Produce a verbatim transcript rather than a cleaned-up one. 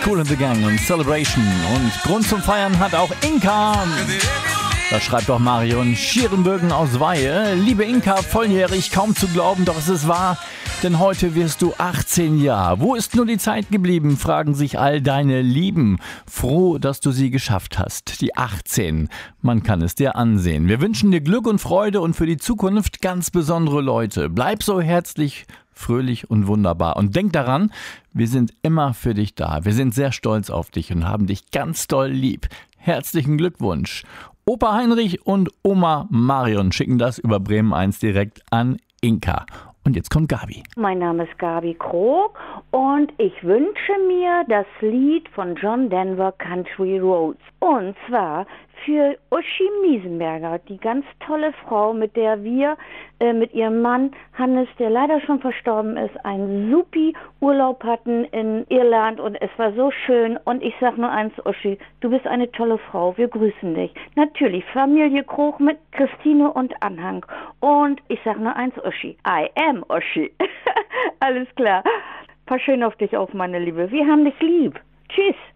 Kool and the Gang und Celebration. Und Grund zum Feiern hat auch Inka. Das schreibt doch Marion Schierenbögen aus Weihe. Liebe Inka, volljährig, kaum zu glauben, doch es ist wahr. Denn heute wirst du achtzehn Jahre. Wo ist nur die Zeit geblieben, fragen sich all deine Lieben. Froh, dass du sie geschafft hast. Die achtzehn, man kann es dir ansehen. Wir wünschen dir Glück und Freude und für die Zukunft ganz besondere Leute. Bleib so herzlich, fröhlich und wunderbar. Und denk daran, wir sind immer für dich da. Wir sind sehr stolz auf dich und haben dich ganz doll lieb. Herzlichen Glückwunsch. Opa Heinrich und Oma Marion schicken das über Bremen eins direkt an Inka. Und jetzt kommt Gabi. Mein Name ist Gabi Krog und ich wünsche mir das Lied von John Denver, Country Roads. Und zwar für Uschi Miesenberger, die ganz tolle Frau, mit der wir äh, mit ihrem Mann Hannes, der leider schon verstorben ist, einen supi Urlaub hatten in Irland und es war so schön. Und ich sag nur eins, Uschi, du bist eine tolle Frau, wir grüßen dich. Natürlich, Familie Krog mit Christine und Anhang. Und ich sag nur eins, Uschi, I am Uschi. Alles klar. Pass schön auf dich auf, meine Liebe. Wir haben dich lieb. Tschüss.